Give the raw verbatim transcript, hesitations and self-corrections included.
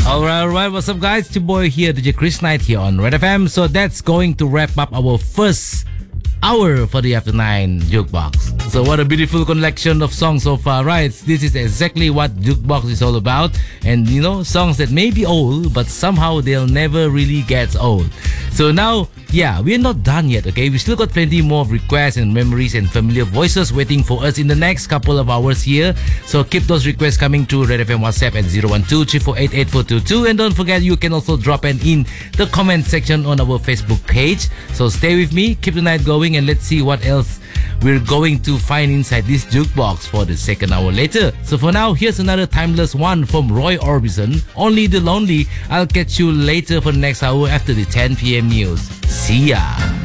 Alright, alright, what's up guys? It's your boy here, D J Chris Knight here on Red F M. So that's going to wrap up our first hour for the After nine Jukebox. So what a beautiful collection of songs so far, right? This is exactly what Jukebox is all about. And you know, songs that may be old, but somehow they'll never really get old. So now, yeah, we're not done yet, okay? We still got plenty more requests and memories and familiar voices waiting for us in the next couple of hours here. So keep those requests coming to Red F M WhatsApp at zero one two, three four eight, eight four two two. And don't forget, you can also drop an in the comment section on our Facebook page. So stay with me, keep the night going, and let's see what else we're going to find inside this jukebox for the second hour later. So for now, here's another timeless one from Roy Orbison, Only the Lonely. I'll catch you later for the next hour after the ten p.m. news. See ya.